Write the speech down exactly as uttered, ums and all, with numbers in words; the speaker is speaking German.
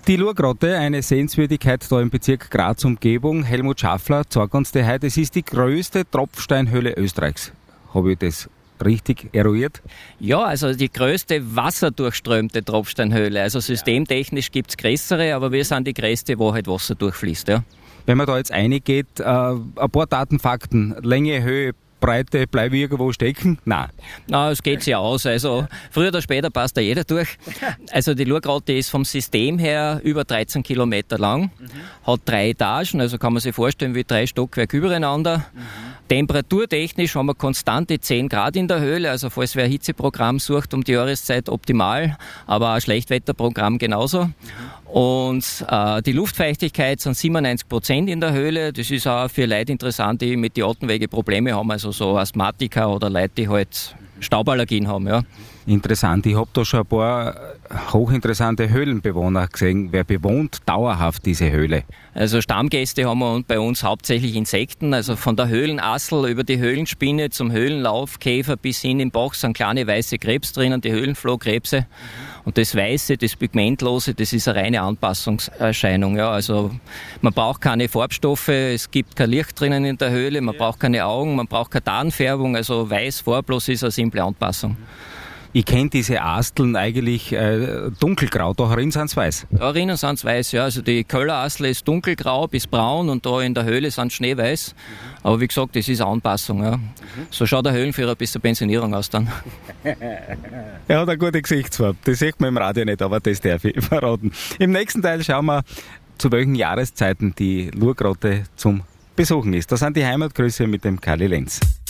Die Lurgrotte, eine Sehenswürdigkeit da im Bezirk Graz Umgebung. Helmut Schaffler zeigt uns die heute. Es ist die größte Tropfsteinhöhle Österreichs. Habe ich das richtig eruiert? Ja, also die größte wasserdurchströmte Tropfsteinhöhle. Also systemtechnisch gibt es größere, aber wir sind die größte, wo halt Wasser durchfließt. Ja. Wenn man da jetzt reingeht, äh, ein paar Daten, Fakten, Länge, Höhe, Breite, bleibe ich irgendwo stecken? Nein. Na, es geht sich aus. Also früher oder später passt da jeder durch. Also die Lurgrotte ist vom System her über dreizehn Kilometer lang, mhm. hat drei Etagen, also kann man sich vorstellen wie drei Stockwerke übereinander. Mhm. Temperaturtechnisch haben wir konstante zehn Grad in der Höhle, also falls wer ein Hitzeprogramm sucht um die Jahreszeit optimal, aber ein Schlechtwetterprogramm genauso. Mhm. Und äh, die Luftfeuchtigkeit sind siebenundneunzig Prozent in der Höhle. Das ist auch für Leute interessant, die mit den Atemwegen Probleme haben, also so Asthmatiker oder Leute, die halt Stauballergien haben. Ja. Interessant. Ich habe da schon ein paar hochinteressante Höhlenbewohner gesehen. Wer bewohnt dauerhaft diese Höhle? Also Stammgäste haben wir bei uns hauptsächlich Insekten, also von der Höhlenassel über die Höhlenspinne zum Höhlenlaufkäfer bis hin im Bach sind kleine weiße Krebs drinnen, die Höhlenflohkrebse. Und das Weiße, das Pigmentlose, das ist eine reine Anpassungserscheinung. Ja. Also man braucht keine Farbstoffe, es gibt kein Licht drinnen in der Höhle, man braucht keine Augen, man braucht keine Tarnfärbung, also weiß farblos ist eine simple Anpassung. Ich kenne diese Asteln eigentlich äh, dunkelgrau, da herin sind sie weiß. Da drinnen sind sie weiß, ja. Also die Köllerastel ist dunkelgrau bis braun und da in der Höhle sind sie schneeweiß. Mhm. Aber wie gesagt, das ist eine Anpassung. Ja. Mhm. So schaut der Höhlenführer bis zur Pensionierung aus dann. Er hat eine gute Gesichtsfarbe. Das sieht man im Radio nicht, aber das darf ich verraten. Im nächsten Teil schauen wir, zu welchen Jahreszeiten die Lurgrotte zum Besuchen ist. Das sind die Heimatgrüße mit dem Karli Lenz.